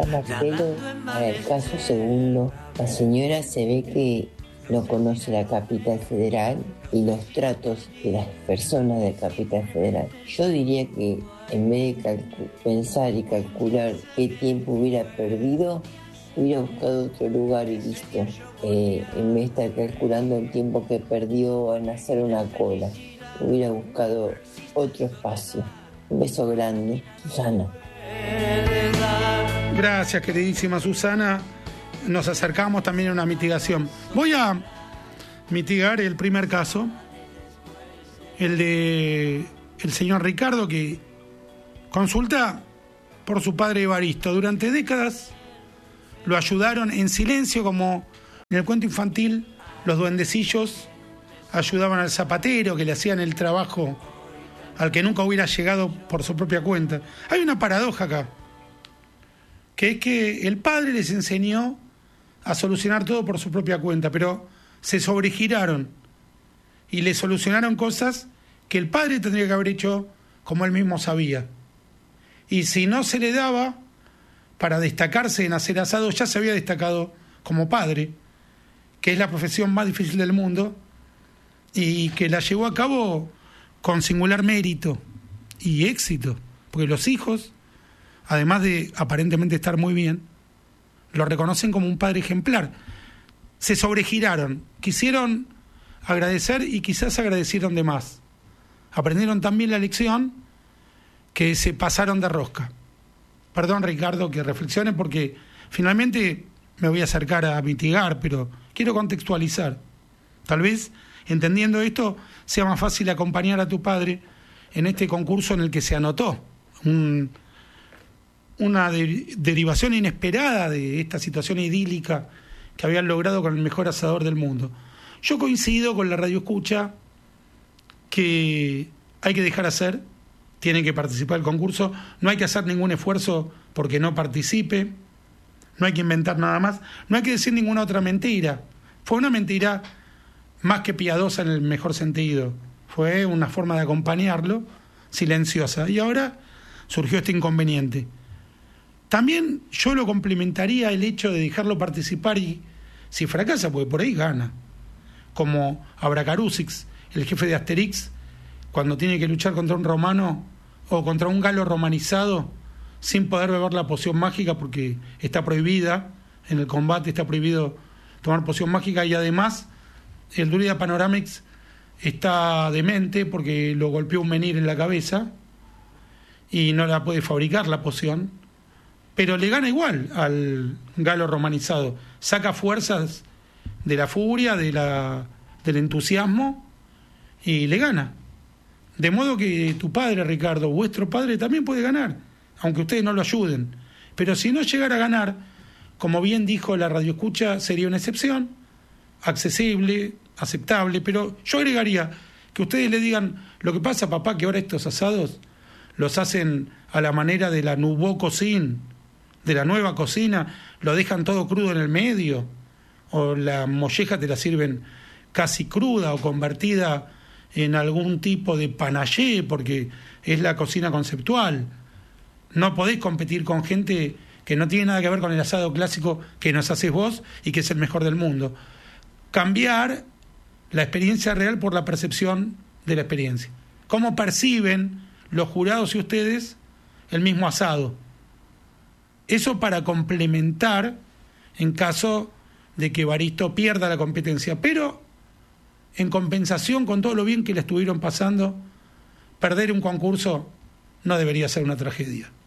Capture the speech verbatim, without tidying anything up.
Hola Marcelo, para el caso segundo, la señora se ve que no conoce la capital federal y los tratos de las personas de capital federal. Yo diría que en vez de calcu- pensar y calcular qué tiempo hubiera perdido, hubiera buscado otro lugar y listo. Eh, en vez de estar calculando el tiempo que perdió en hacer una cola, hubiera buscado otro espacio. Un beso grande, Susana. Gracias, queridísima Susana. Nos acercamos también a una mitigación. Voy a mitigar el primer caso, el de el señor Ricardo, que consulta por su padre Evaristo. Durante décadas lo ayudaron en silencio, como en el cuento infantil los duendecillos ayudaban al zapatero, que le hacían el trabajo al que nunca hubiera llegado por su propia cuenta. Hay una paradoja acá, que es que el padre les enseñó a solucionar todo por su propia cuenta, pero se sobregiraron y le solucionaron cosas que el padre tendría que haber hecho como él mismo sabía. Y si no se le daba para destacarse en hacer asado, ya se había destacado como padre, que es la profesión más difícil del mundo y que la llevó a cabo con singular mérito y éxito, porque los hijos, además de aparentemente estar muy bien, lo reconocen como un padre ejemplar. Se sobregiraron, quisieron agradecer y quizás agradecieron de más. Aprendieron también la lección que se pasaron de rosca. Perdón, Ricardo, que reflexione, porque finalmente me voy a acercar a mitigar, pero quiero contextualizar. Tal vez, entendiendo esto, sea más fácil acompañar a tu padre en este concurso en el que se anotó un... una de- derivación inesperada de esta situación idílica que habían logrado con el mejor asador del mundo. Yo coincido con la radioescucha que hay que dejar hacer, tiene que participar del concurso, no hay que hacer ningún esfuerzo porque no participe, no hay que inventar nada más, no hay que decir ninguna otra mentira. Fue una mentira más que piadosa en el mejor sentido, fue una forma de acompañarlo, silenciosa, y ahora surgió este inconveniente. También yo lo complementaría el hecho de dejarlo participar y si fracasa, porque por ahí gana. Como Abracarusix, el jefe de Asterix, cuando tiene que luchar contra un romano o contra un galo romanizado sin poder beber la poción mágica porque está prohibida, en el combate está prohibido tomar poción mágica y además el druida Panoramix está demente porque lo golpeó un menhir en la cabeza y no la puede fabricar la poción. Pero le gana igual al galo romanizado. Saca fuerzas de la furia, de la, del entusiasmo y le gana. De modo que tu padre, Ricardo, vuestro padre también puede ganar, aunque ustedes no lo ayuden. Pero si no llegara a ganar, como bien dijo la radioescucha, sería una excepción, accesible, aceptable, pero yo agregaría que ustedes le digan, lo que pasa, papá, que ahora estos asados los hacen a la manera de la nouveau cuisine, de la nueva cocina, lo dejan todo crudo en el medio, o la molleja te la sirven casi cruda o convertida en algún tipo de panayé, porque es la cocina conceptual. No podés competir con gente que no tiene nada que ver con el asado clásico que nos haces vos y que es el mejor del mundo. Cambiar la experiencia real por la percepción de la experiencia. ¿Cómo perciben los jurados y ustedes el mismo asado? Eso para complementar en caso de que Evaristo pierda la competencia. Pero en compensación con todo lo bien que le estuvieron pasando, perder un concurso no debería ser una tragedia.